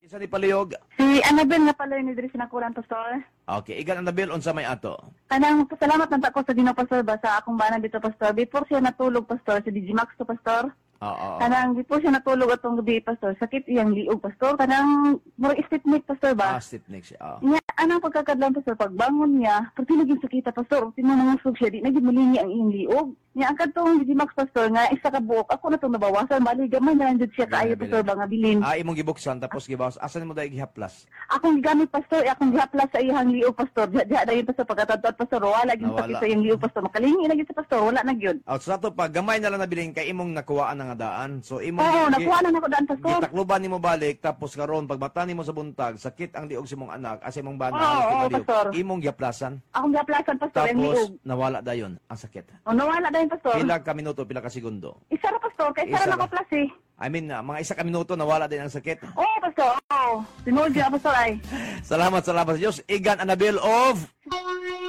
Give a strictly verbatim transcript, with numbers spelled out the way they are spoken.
Isa ni palihog. Si Annabel nga pala ni diri sinakulan, Pastor. Okay, igan Annabel unsa may ato? Kanang pasalamat man ta ko sa Ginoo, Pastor, ba sa akong bana dito, Pastor. Before siya natulog, Pastor, si Digimax to, Pastor. Oo. Kanang before siya natulog atong gabi, Pastor, sakit iyang liog, Pastor. Kanang murag istitnik, Pastor, ba? Ah, stipnik siya. Oh. Nya anang pagkakadlan, Pastor, pagbangon niya, pag naging sakita, Pastor, tinanangusog siya, di naging mulingi ang iyang liog. Nya ang kadtong Digimax, Pastor, nga isa ka buok, ako na itong nabawasan, bali gamay na lang jud siya kaayo, Pastor, ba nga bilin. Ah, imong gibuksan tapos gibawas. Asan mo dai gihaplas? Akong gigamit, Pastor, akong gihaplas sa iyang liog, Pastor. Diha diha dayon, Pastor, pagkatadtad, Pastor, wala gyud Nawala. sakit sa iyang liog, Pastor. Makalingi na gyud sa Pastor, wala na gyud. Out sa ato pa gamay na lang nabilin kay imong nakuwaan nga daan. So imong Oo, gi- nakuha na nako daan, Pastor. gitakluban nimo balik tapos karon pagbata nimo sa buntag sakit ang liog sa imong anak as imong bana Oo, ang oo, liog. Pastor. Imong gihaplasan Akong gihaplasan, Pastor, ang liog. tapos nawala dayon ang sakit. O, nawala dayon, Pastor. Pila ka minuto, pila ka segundo. Isa ra, Pastor, kay Isa isa ra ra. nako plus eh. I mean, ah, mga isa ka minuto nawala din ang sakit. Oo, Pastor, oo. Tinuod gyud, Pastor, ay. Salamat, salamat sa Diyos. Igan Annabel of